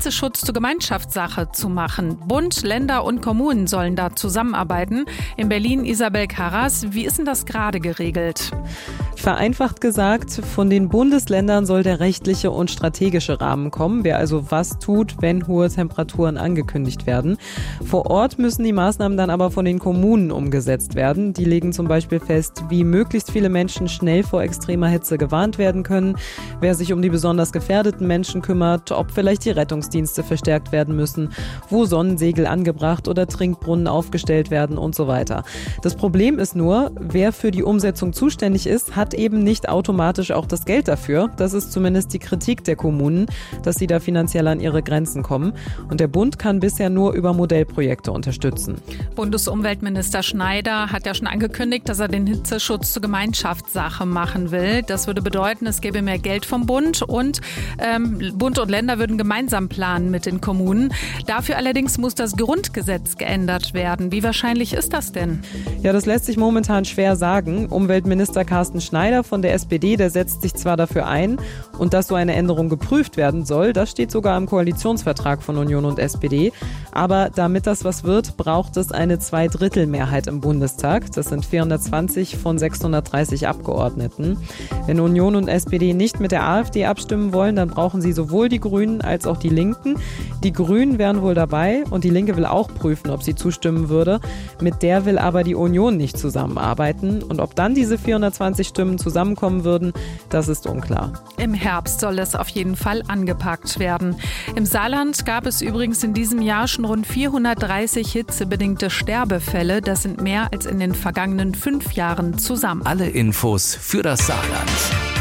Hitzeschutz zur Gemeinschaftssache zu machen. Bund, Länder und Kommunen sollen da zusammenarbeiten. In Berlin Isabel Karras, wie ist denn das gerade geregelt? Vereinfacht gesagt, von den Bundesländern soll der rechtliche und strategische Rahmen kommen, wer also was tut, wenn hohe Temperaturen angekündigt werden. Vor Ort müssen die Maßnahmen dann aber von den Kommunen umgesetzt werden. Die legen zum Beispiel fest, wie möglichst viele Menschen schnell vor extremer Hitze gewarnt werden können, wer sich um die besonders gefährdeten Menschen kümmert, ob vielleicht die Rettungsdienste verstärkt werden müssen, wo Sonnensegel angebracht oder Trinkbrunnen aufgestellt werden und so weiter. Das Problem ist nur, wer für die Umsetzung zuständig ist, hat eben nicht automatisch auch das Geld dafür. Das ist zumindest die Kritik der Kommunen, dass sie da finanziell an ihre Grenzen kommen. Und der Bund kann bisher nur über Modellprojekte unterstützen. Bundesumweltminister Schneider hat ja schon angekündigt, dass er den Hitzeschutz zur Gemeinschaftssache machen will. Das würde bedeuten, es gäbe mehr Geld vom Bund und Bund und Länder würden gemeinsam planen mit den Kommunen. Dafür allerdings muss das Grundgesetz geändert werden. Wie wahrscheinlich ist das denn? Ja, das lässt sich momentan schwer sagen. Umweltminister Carsten Schneider von der SPD, der setzt sich zwar dafür ein und dass so eine Änderung geprüft werden soll, das steht sogar im Koalitionsvertrag von Union und SPD. Aber damit das was wird, braucht es eine Zweidrittelmehrheit im Bundestag. Das sind 420 von 630 Abgeordneten. Wenn Union und SPD nicht mit der AfD abstimmen wollen, dann brauchen sie sowohl die Grünen als auch die Linken. Die Grünen wären wohl dabei und die Linke will auch prüfen, ob sie zustimmen würde. Mit der will aber die Union nicht zusammenarbeiten. Und ob dann diese 420 Stimmen zusammenkommen würden, das ist unklar. Im Herbst soll es auf jeden Fall angepackt werden. Im Saarland gab es übrigens in diesem Jahr schon rund 430 hitzebedingte Sterbefälle. Das sind mehr als in den vergangenen 5 Jahren zusammen. Alle Infos für das Saarland.